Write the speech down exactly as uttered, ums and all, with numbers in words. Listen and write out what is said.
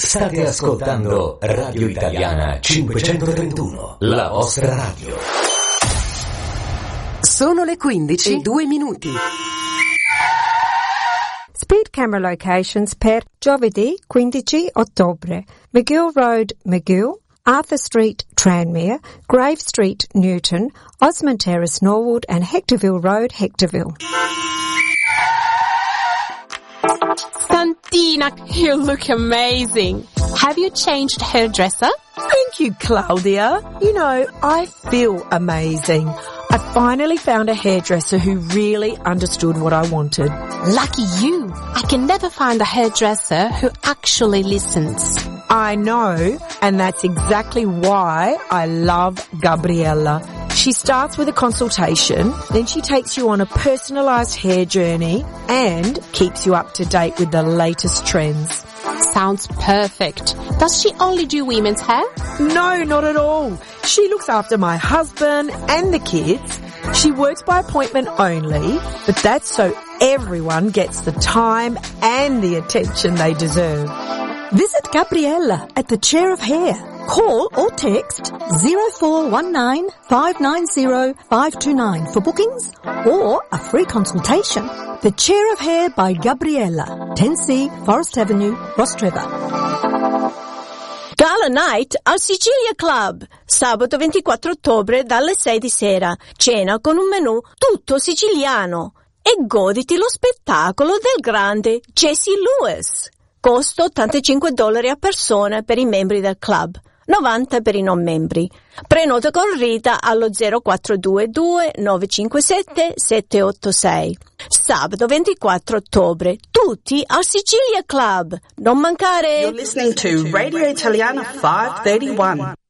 State ascoltando Radio Italiana cinquecentotrentuno, la vostra radio. Sono le quindici e due minuti. Speed camera locations per giovedì quindici ottobre. McGill Road, McGill, Arthur Street, Tranmere, Grave Street, Newton, Osmond Terrace, Norwood, and Hectorville Road, Hectorville. Santina, you look amazing. Have you changed hairdresser? Thank you, Claudia. You know, I feel amazing. I finally found a hairdresser who really understood what I wanted. Lucky you. I can never find a hairdresser who actually listens. I know, and that's exactly why I love Gabriella. She starts with a consultation, then she takes you on a personalised hair journey and keeps you up to date with the latest trends. Sounds perfect. Does she only do women's hair? No, not at all. She looks after my husband and the kids. She works by appointment only, but that's so everyone gets the time and the attention they deserve. Visit Gabriella at the Chair of Hair. Call or text zero four one nine, five nine zero, five two nine for bookings or a free consultation. The Chair of Hair by Gabriella, ten C, Forest Avenue, Rostrevor. Gala Night al Sicilia Club, sabato ventiquattro ottobre dalle sei di sera. Cena con un menù tutto siciliano e goditi lo spettacolo del grande Jesse Lewis. Costo ottantacinque dollari a persona per i membri del club, novanta per i non membri. Prenota con Rita allo zero quattro due due nove cinque sette sette otto sei. Sabato ventiquattro ottobre, tutti al Sicilia Club. Non mancare! You're listening to Radio Italiana five thirty-one.